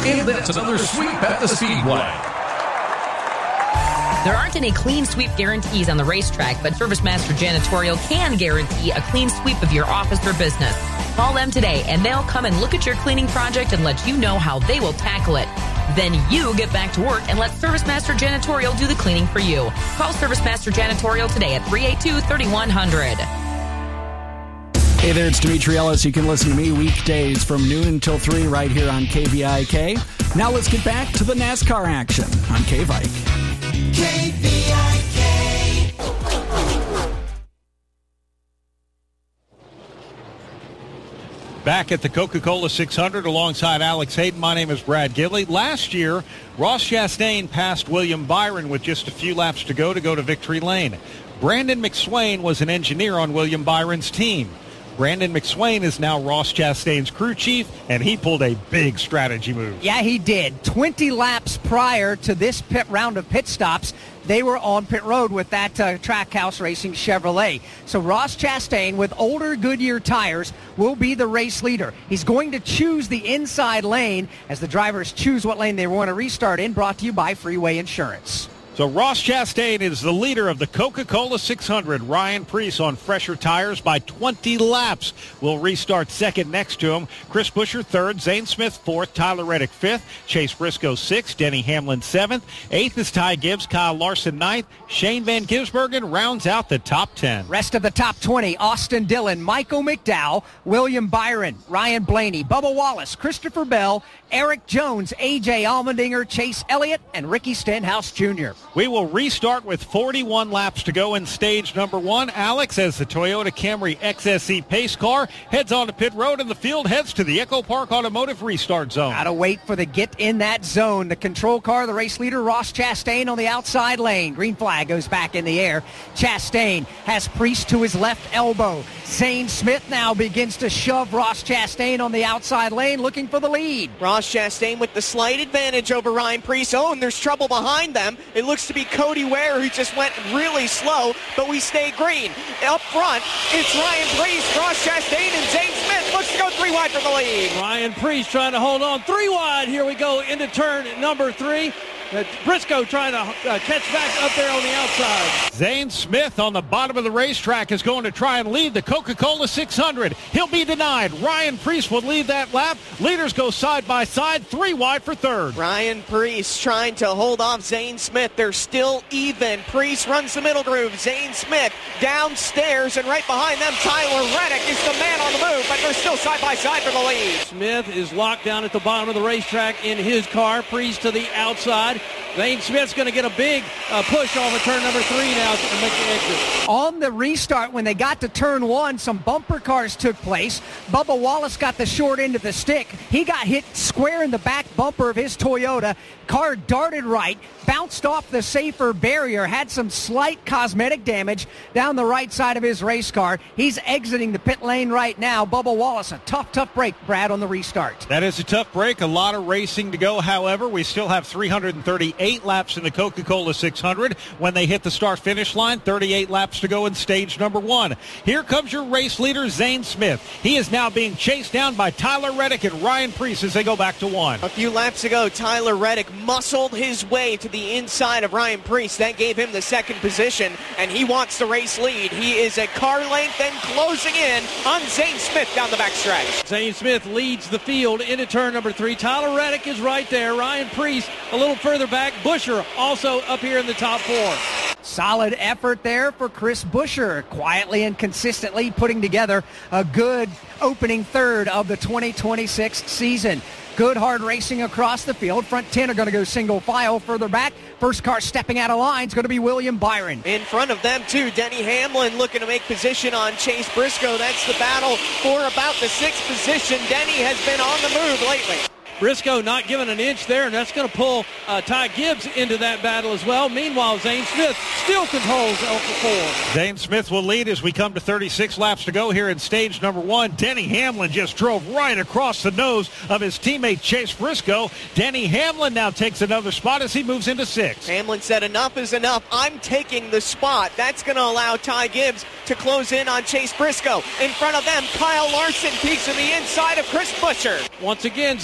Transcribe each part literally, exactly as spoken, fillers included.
And that's another sweep at the Speedway. There aren't any clean sweep guarantees on the racetrack, but ServiceMaster Janitorial can guarantee a clean sweep of your office or business. Call them today, and they'll come and look at your cleaning project and let you know how they will tackle it. Then you get back to work and let ServiceMaster Janitorial do the cleaning for you. Call ServiceMaster Janitorial today at three eight two, three one zero zero. Hey there, it's Dimitri Ellis. You can listen to me weekdays from noon until three right here on K V I K. Now let's get back to the NASCAR action on K-Vike. K V I K. Back at the Coca-Cola six hundred alongside Alex Hayden. My name is Brad Gidley. Last year, Ross Chastain passed William Byron with just a few laps to go to go to victory lane. Brandon McSwain was an engineer on William Byron's team. Brandon McSwain is now Ross Chastain's crew chief, and he pulled a big strategy move. Yeah, he did. twenty laps prior to this pit round of pit stops, they were on pit road with that uh, Trackhouse Racing Chevrolet. So Ross Chastain, with older Goodyear tires, will be the race leader. He's going to choose the inside lane as the drivers choose what lane they want to restart in, brought to you by Freeway Insurance. So Ross Chastain is the leader of the Coca-Cola six hundred. Ryan Preece on fresher tires by twenty laps will restart second next to him. Chris Buescher third, Zane Smith fourth, Tyler Reddick fifth, Chase Briscoe sixth, Denny Hamlin seventh, eighth is Ty Gibbs, Kyle Larson ninth, Shane Van Gisbergen rounds out the top ten. Rest of the top twenty, Austin Dillon, Michael McDowell, William Byron, Ryan Blaney, Bubba Wallace, Christopher Bell, Eric Jones, A J Allmendinger, Chase Elliott, and Ricky Stenhouse Junior We will restart with forty-one laps to go in stage number one. Alex, as the Toyota Camry X S E pace car heads on to pit road and the field heads to the Echo Park Automotive restart zone. Gotta wait for the get in that zone. The control car, the race leader, Ross Chastain on the outside lane. Green flag goes back in the air. Chastain has Preece to his left elbow. Zane Smith now begins to shove Ross Chastain on the outside lane, looking for the lead. Ross Chastain with the slight advantage over Ryan Preece. Oh, and there's trouble behind them. It looks to be Cody Ware, who just went really slow, but we stay green. Up front, it's Ryan Preece, Ross Chastain, and Zane Smith looks to go three wide for the lead. Ryan Preece trying to hold on three wide. Here we go into turn number three. Uh, Briscoe trying to uh, catch back up there on the outside. Zane Smith on the bottom of the racetrack is going to try and lead the Coca-Cola six hundred. He'll be denied. Ryan Preece will lead that lap. Leaders go side by side, three wide for third. Ryan Preece trying to hold off Zane Smith. They're still even. Preece runs the middle groove. Zane Smith downstairs, and right behind them, Tyler Reddick is the man on the move, but they're still side by side for the lead. Smith is locked down at the bottom of the racetrack in his car. Preece to the outside. Zane Smith's going to get a big uh, push off of turn number three now to make the exit. On the restart, when they got to turn one, some bumper cars took place. Bubba Wallace got the short end of the stick. He got hit square in the back bumper of his Toyota. Car darted right, bounced off the safer barrier, had some slight cosmetic damage down the right side of his race car. He's exiting the pit lane right now. Bubba Wallace, a tough, tough break, Brad, on the restart. That is a tough break. A lot of racing to go. However, we still have three hundred thirty-eight laps in the Coca-Cola six hundred. When they hit the start-finish line, thirty-eight laps to go in stage number one. Here comes your race leader, Zane Smith. He is now being chased down by Tyler Reddick and Ryan Preece as they go back to one. A few laps ago, Tyler Reddick muscled his way to the inside of Ryan Preece. That gave him the second position, and he wants the race lead. He is a car length and closing in on Zane Smith down the backstretch. Zane Smith leads the field into turn number three. Tyler Reddick is right there. Ryan Preece a little further back. Buescher also up here in the top four. Solid effort there for Chris Buescher, quietly and consistently putting together a good opening third of the twenty twenty-six season. Good hard racing across the field. Front ten are going to go single file further back. First car stepping out of line is going to be William Byron. In front of them, too, Denny Hamlin looking to make position on Chase Briscoe. That's the battle for about the sixth position. Denny has been on the move lately. Briscoe not giving an inch there, and that's going to pull uh, Ty Gibbs into that battle as well. Meanwhile, Zane Smith still controls Alpha four. Zane Smith will lead as we come to thirty-six laps to go here in stage number one. Denny Hamlin just drove right across the nose of his teammate Chase Briscoe. Denny Hamlin now takes another spot as he moves into sixth. Hamlin said enough is enough. I'm taking the spot. That's going to allow Ty Gibbs to close in on Chase Briscoe. In front of them, Kyle Larson peeks to the inside of Chris Buescher. Once again, Zane Smith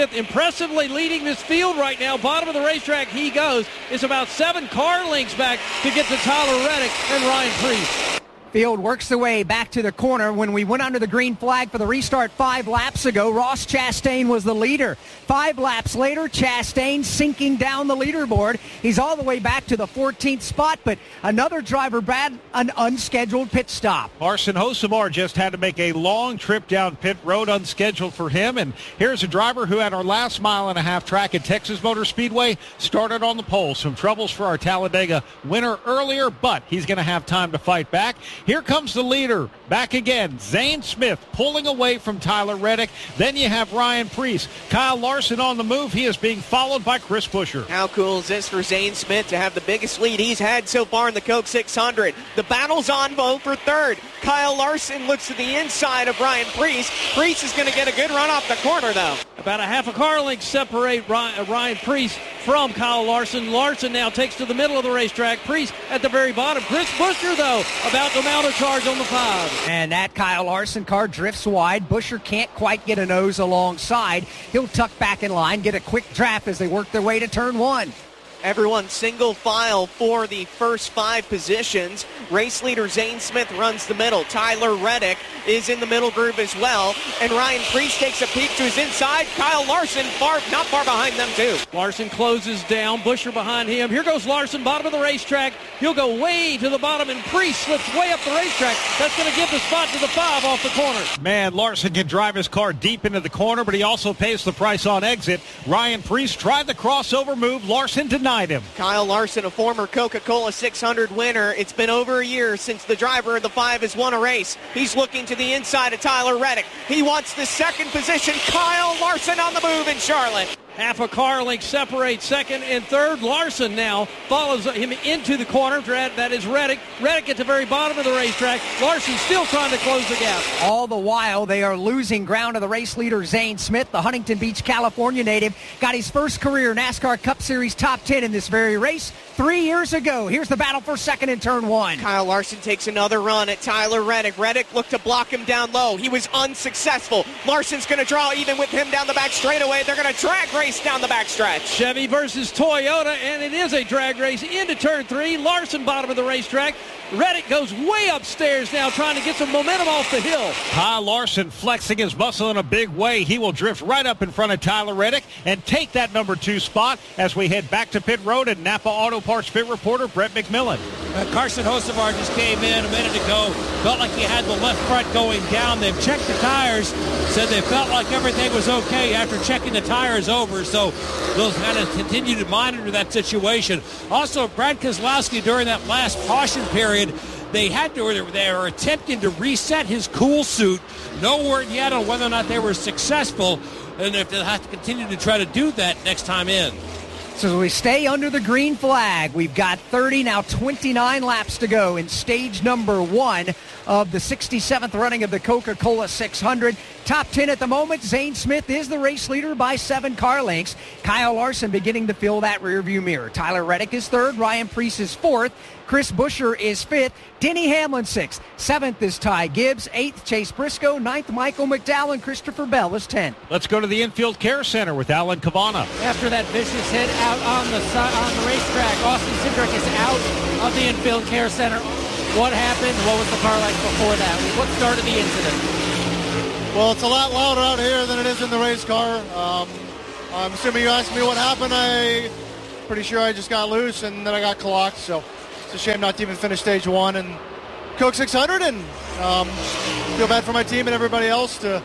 Smith impressively leading this field right now. Bottom of the racetrack he goes. It's about seven car lengths back to get to Tyler Reddick and Ryan Preece. Field works the way back to the corner. When we went under the green flag for the restart five laps ago, Ross Chastain was the leader. Five laps later, Chastain sinking down the leaderboard. He's all the way back to the fourteenth spot, but another driver, Brad, an unscheduled pit stop. Larson Hocevar just had to make a long trip down pit road, unscheduled for him. And here's a driver who had our last mile and a half track at Texas Motor Speedway, started on the pole. Some troubles for our Talladega winner earlier, but he's going to have time to fight back. Here comes the leader. Back again. Zane Smith pulling away from Tyler Reddick. Then you have Ryan Preece. Kyle Larson on the move. He is being followed by Chris Buescher. How cool is this for Zane Smith to have the biggest lead he's had so far in the Coke six hundred? The battle's on Bo for third. Kyle Larson looks to the inside of Ryan Preece. Preece is going to get a good run off the corner, though. About a half a car length separate Ryan, Ryan Preece from Kyle Larson. Larson now takes to the middle of the racetrack. Preece at the very bottom. Chris Buescher, though, about to mount a charge on the five. And that Kyle Larson car drifts wide. Buescher can't quite get a nose alongside. He'll tuck back in line, get a quick draft as they work their way to turn one. Everyone single file for the first five positions. Race leader Zane Smith runs the middle. Tyler Reddick is in the middle group as well. And Ryan Preece takes a peek to his inside. Kyle Larson far, not far behind them too. Larson closes down. Buescher behind him. Here goes Larson, bottom of the racetrack. He'll go way to the bottom, and Preece slips way up the racetrack. That's going to give the spot to the five off the corner. Man, Larson can drive his car deep into the corner, but he also pays the price on exit. Ryan Preece tried the crossover move. Larson denied him. Kyle Larson, a former Coca-Cola six hundred winner. It's been over a year since the driver of the five has won a race. He's looking to the inside of Tyler Reddick. He wants the second position. Kyle Larson on the move in Charlotte. Half a car length separates second and third. Larson now follows him into the corner. That is Reddick. Reddick at the very bottom of the racetrack. Larson still trying to close the gap. All the while, they are losing ground to the race leader, Zane Smith, the Huntington Beach, California native. Got his first career NASCAR Cup Series top ten in this very race three years ago. Here's the battle for second in turn one. Kyle Larson takes another run at Tyler Reddick. Reddick looked to block him down low. He was unsuccessful. Larson's going to draw even with him down the back straightaway. They're going to drag race down the backstretch. Chevy versus Toyota, and it is a drag race into turn three. Larson bottom of the racetrack. Reddick goes way upstairs now, trying to get some momentum off the hill. Kyle Larson flexing his muscle in a big way. He will drift right up in front of Tyler Reddick and take that number two spot as we head back to pit road. And Napa Auto Parts pit reporter Brett McMillan. Uh, Carson Hocevar just came in a minute ago. Felt like he had the left front going down. They've checked the tires. Said they felt like everything was okay after checking the tires over. So they'll kind of continue to monitor that situation. Also, Brad Keselowski during that last caution period, they had to, they were attempting to reset his cool suit. No word yet on whether or not they were successful, and if they'll have to continue to try to do that next time in. So we stay under the green flag. We've got thirty, now twenty-nine laps to go in stage number one of the sixty-seventh running of the Coca-Cola six hundred. Top ten at the moment. Zane Smith is the race leader by seven car lengths. Kyle Larson beginning to fill that rearview mirror. Tyler Reddick is third. Ryan Preece is fourth. Chris Buescher is fifth. Denny Hamlin sixth. Seventh is Ty Gibbs. Eighth, Chase Briscoe. Ninth, Michael McDowell. And Christopher Bell is tenth. Let's go to the infield care center with Alan Cavana. After that vicious hit out on the on the racetrack, Austin Cindric is out of the infield care center. What happened? What was the car like before that? What started the incident? Well, it's a lot louder out here than it is in the race car. Um, I'm assuming you asked me what happened. I'm pretty sure I just got loose and then I got clocked. So it's a shame not to even finish stage one and Coke six hundred. And um, feel bad for my team and everybody else to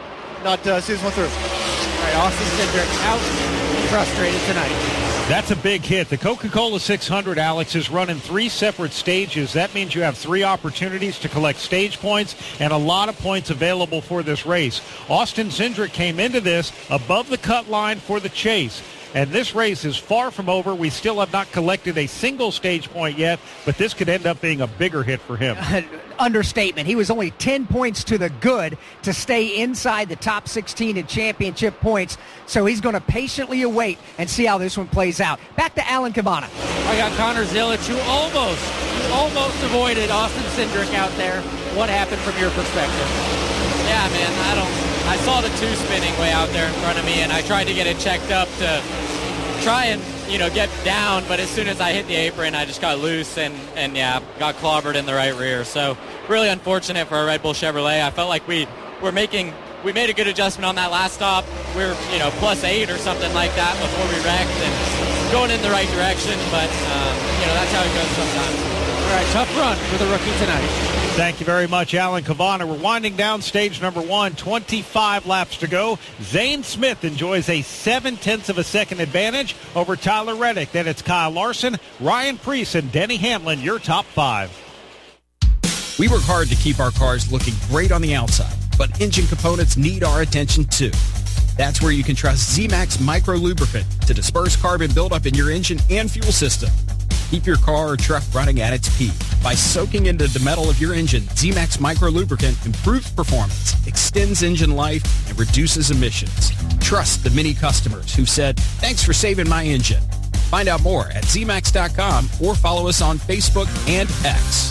not uh, see this one through. All right, Austin Cindric out and frustrated tonight. That's a big hit. The Coca-Cola six hundred, Alex, is run in three separate stages. That means you have three opportunities to collect stage points and a lot of points available for this race. Austin Cindric came into this above the cut line for the chase. And this race is far from over. We still have not collected a single stage point yet, but this could end up being a bigger hit for him. Understatement. He was only ten points to the good to stay inside the top sixteen in championship points. So he's going to patiently await and see how this one plays out. Back to Alan Cavana. I got Connor Zilic, who almost, almost avoided Austin Cindric out there. What happened from your perspective? Yeah, man, I don't... I saw the two spinning way out there in front of me, and I tried to get it checked up to try and, you know, get down, but as soon as I hit the apron, I just got loose and, and yeah, got clobbered in the right rear. So really unfortunate for a Red Bull Chevrolet. I felt like we were making, we made a good adjustment on that last stop. We were, you know, plus eight or something like that before we wrecked and going in the right direction, but, um, you know, that's how it goes sometimes. All right, tough run for the rookie tonight. Thank you very much, Alan Cavana. We're winding down stage number one, twenty-five laps to go. Zane Smith enjoys a seven-tenths of a second advantage over Tyler Reddick. Then it's Kyle Larson, Ryan Preece, and Denny Hamlin, your top five. We work hard to keep our cars looking great on the outside, but engine components need our attention too. That's where you can trust Z-Max Micro Lubricant to disperse carbon buildup in your engine and fuel system. Keep your car or truck running at its peak. By soaking into the metal of your engine, Z-Max Micro Lubricant improves performance, extends engine life, and reduces emissions. Trust the many customers who said, "Thanks for saving my engine." Find out more at Z max dot com or follow us on Facebook and X.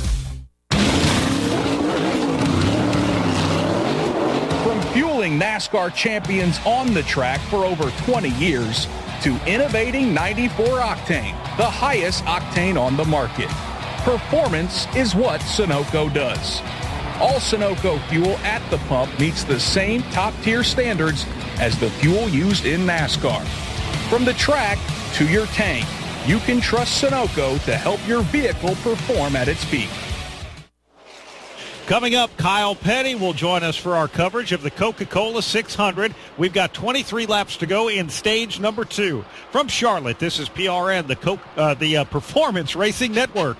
From fueling NASCAR champions on the track for over twenty years to innovating ninety-four octane, the highest octane on the market. Performance is what Sunoco does. All Sunoco fuel at the pump meets the same top-tier standards as the fuel used in NASCAR. From the track to your tank, you can trust Sunoco to help your vehicle perform at its peak. Coming up, Kyle Petty will join us for our coverage of the Coca-Cola six hundred. We've got twenty-three laps to go in stage number two. From Charlotte, this is P R N, the Coke, uh, the uh, Performance Racing Network.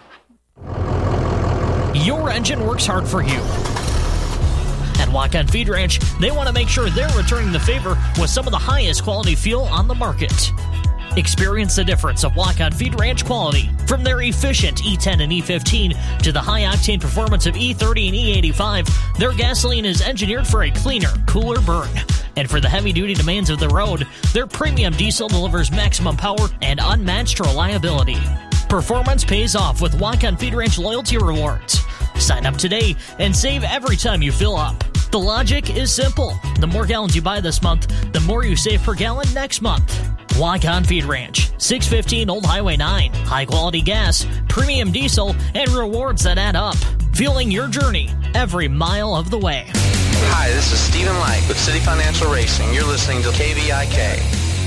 Your engine works hard for you. At Walk-On Feed Ranch, they want to make sure they're returning the favor with some of the highest quality fuel on the market. Experience the difference of Walk-On Feed Ranch quality. From their efficient E ten and E fifteen to the high-octane performance of E thirty and E eighty-five, their gasoline is engineered for a cleaner, cooler burn. And for the heavy-duty demands of the road, their premium diesel delivers maximum power and unmatched reliability. Performance pays off with Walk-On Feed Ranch loyalty rewards. Sign up today and save every time you fill up. The logic is simple. The more gallons you buy this month, the more you save per gallon next month. Walk-On Feed Ranch, six fifteen Old Highway nine. High-quality gas, premium diesel, and rewards that add up. Fueling your journey every mile of the way. Hi, this is Stephen Light with City Financial Racing. You're listening to K V I K.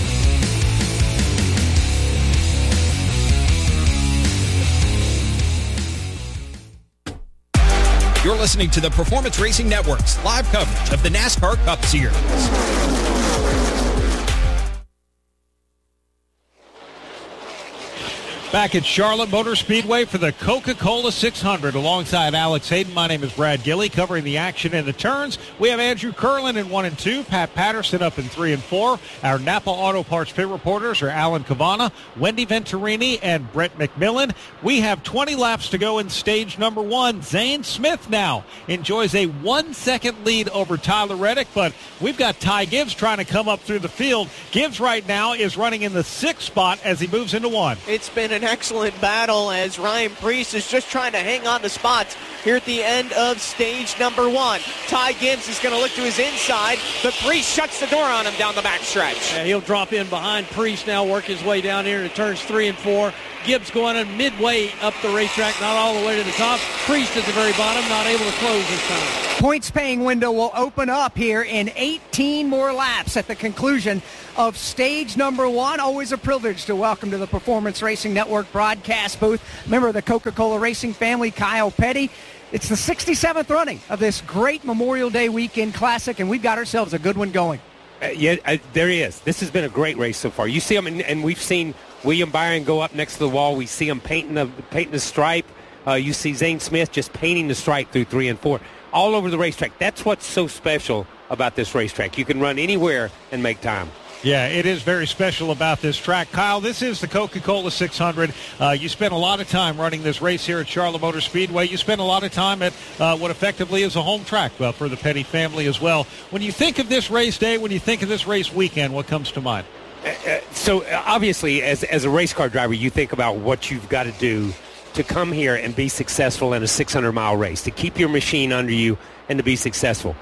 You're listening to the Performance Racing Network's live coverage of the NASCAR Cup Series. Back at Charlotte Motor Speedway for the Coca-Cola six hundred. Alongside Alex Hayden, my name is Brad Gilly, covering the action in the turns. We have Andrew Curlin in one and two, Pat Patterson up in three and four. Our Napa Auto Parts pit reporters are Alan Cavana, Wendy Venturini, and Brett McMillan. We have twenty laps to go in stage number one. Zane Smith now enjoys a one-second lead over Tyler Reddick, but we've got Ty Gibbs trying to come up through the field. Gibbs right now is running in the sixth spot as he moves into one. It's been an excellent battle as Ryan Preece is just trying to hang on to spots here at the end of stage number one. Ty Gibbs is going to look to his inside, but Preece shuts the door on him down the backstretch. Yeah, he'll drop in behind Preece now, work his way down here to turns three and four. Gibbs going in midway up the racetrack, not all the way to the top. Preece at the very bottom, not able to close this time. Points paying window will open up here in eighteen more laps at the conclusion of stage number one. Always a privilege to welcome to the Performance Racing Network broadcast booth member of the Coca-Cola Racing family, Kyle Petty. It's the sixty-seventh running of this great Memorial Day weekend classic, and we've got ourselves a good one going. Uh, yeah, uh, there he is. This has been a great race so far. You see him, and, and we've seen William Byron go up next to the wall. We see him painting the painting the stripe. Uh, you see Zane Smith just painting the stripe through three and four. All over the racetrack. That's what's so special about this racetrack. You can run anywhere and make time. Yeah, it is very special about this track. Kyle, this is the Coca-Cola six hundred. Uh, you spent a lot of time running this race here at Charlotte Motor Speedway. You spent a lot of time at uh, what effectively is a home track uh, for the Petty family as well. When you think of this race day, when you think of this race weekend, what comes to mind? Uh, so, uh, obviously, as, as a race car driver, you think about what you've got to do to come here and be successful in a six hundred mile race, to keep your machine under you and to be successful.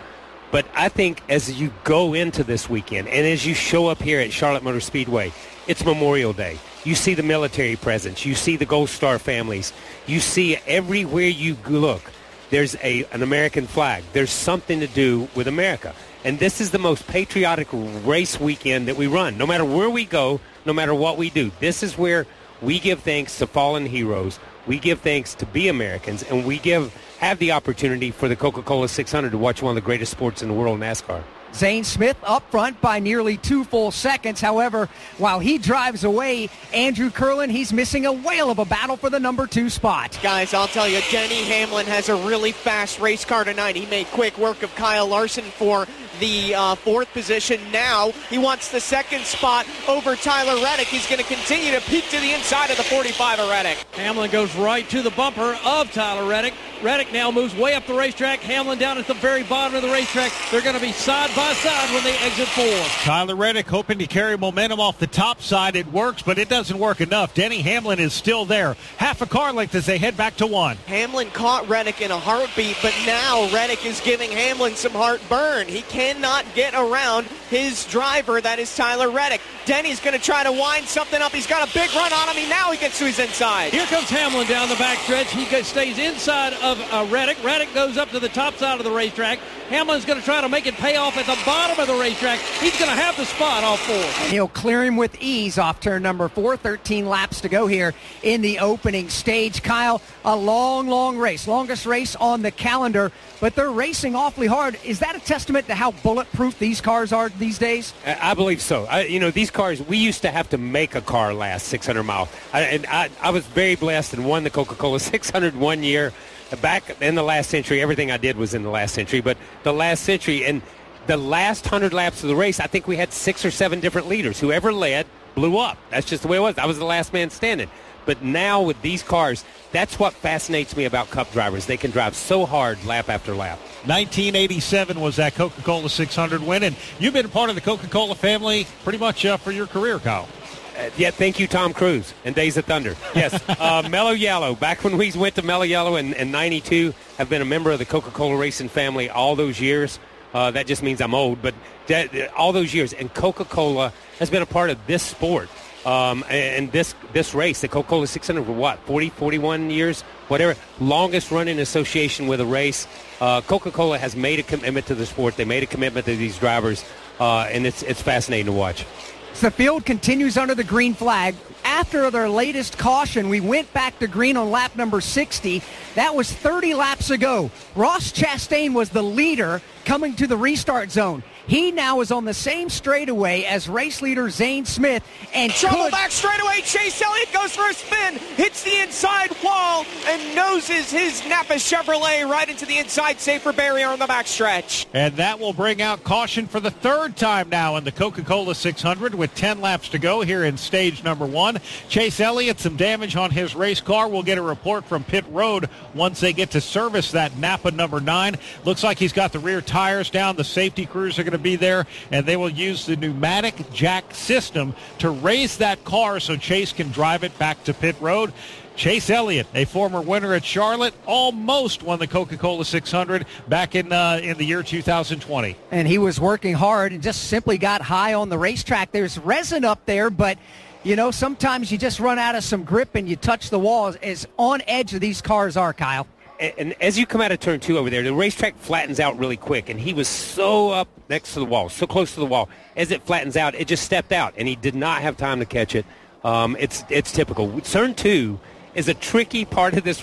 But I think as you go into this weekend and as you show up here at Charlotte Motor Speedway, it's Memorial Day. You see the military presence. You see the Gold Star families. You see everywhere you look, there's a, an American flag. There's something to do with America. And this is the most patriotic race weekend that we run. No matter where we go, no matter what we do, this is where we give thanks to fallen heroes. We give thanks to be Americans, and we give have the opportunity for the Coca-Cola six hundred to watch one of the greatest sports in the world, NASCAR. Zane Smith up front by nearly two full seconds. However, while he drives away, Andrew Curlin, he's missing a whale of a battle for the number two spot. Guys, I'll tell you, Denny Hamlin has a really fast race car tonight. He made quick work of Kyle Larson for the uh, fourth position. Now he wants the second spot over Tyler Reddick. He's going to continue to peek to the inside of the forty-five of Reddick. Hamlin goes right to the bumper of Tyler Reddick. Reddick now moves way up the racetrack. Hamlin down at the very bottom of the racetrack. They're going to be side by side when they exit fourth. Tyler Reddick hoping to carry momentum off the top side. It works, but it doesn't work enough. Denny Hamlin is still there. Half a car length as they head back to one. Hamlin caught Reddick in a heartbeat, but now Reddick is giving Hamlin some heartburn. He cannot get around his driver, that is Tyler Reddick. Denny's going to try to wind something up. He's got a big run on him. He now he gets to his inside. Here comes Hamlin down the backstretch. He gets, stays inside of uh, Reddick. Reddick goes up to the top side of the racetrack. Hamlin's going to try to make it pay off at the bottom of the racetrack. He's going to have the spot off four. And he'll clear him with ease off turn number four. thirteen laps to go here in the opening stage. Kyle, a long, long race. Longest race on the calendar, but they're racing awfully hard. Is that a testament to how bulletproof these cars are these days? I believe so. I, you know, these cars, we used to have to make a car last six hundred miles. I, and I, I was very blessed and won the Coca-Cola six hundred one year. Back in the last century, everything I did was in the last century, but the last century, and the last one hundred laps of the race, I think we had six or seven different leaders. Whoever led blew up. That's just the way it was. I was the last man standing. But now with these cars, that's what fascinates me about Cup drivers. They can drive so hard lap after lap. nineteen eighty-seven was that Coca-Cola six hundred win, and you've been a part of the Coca-Cola family pretty much uh, for your career, Kyle. Uh, yeah, thank you, Tom Cruise and Days of Thunder. Yes, uh, Mellow Yellow. Back when we went to Mellow Yellow in, in ninety-two, I've been a member of the Coca-Cola racing family all those years. Uh, that just means I'm old, but that, all those years. And Coca-Cola has been a part of this sport um, and this this race. The Coca-Cola six hundred for what, forty, forty-one years? Whatever. Longest running association with a race. Uh, Coca-Cola has made a commitment to the sport. They made a commitment to these drivers, uh, and it's it's fascinating to watch. The field continues under the green flag. After their latest caution, we went back to green on lap number sixty. That was thirty laps ago. Ross Chastain was the leader coming to the restart zone. He now is on the same straightaway as race leader Zane Smith. And trouble could... back straightaway. Chase Elliott goes for a spin, hits the inside wall, and noses his Napa Chevrolet right into the inside safer barrier on the backstretch. And that will bring out caution for the third time now in the Coca-Cola six hundred with ten laps to go here in stage number one. Chase Elliott, some damage on his race car. We'll get a report from pit road once they get to service that Napa number nine. Looks like he's got the rear tires down. The safety crews are going to be there, and they will use the pneumatic jack system to raise that car so Chase can drive it back to pit road. Chase Elliott, a former winner at Charlotte, almost won the Coca-Cola six hundred back in uh, in the year two thousand twenty. And he was working hard and just simply got high on the racetrack. There's resin up there, but you know, sometimes you just run out of some grip and you touch the wall. As on edge of these cars are, Kyle. And as you come out of turn two over there, the racetrack flattens out really quick, and he was so up next to the wall, so close to the wall. As it flattens out, it just stepped out, and he did not have time to catch it. Um, it's it's typical. Turn two is a tricky part of this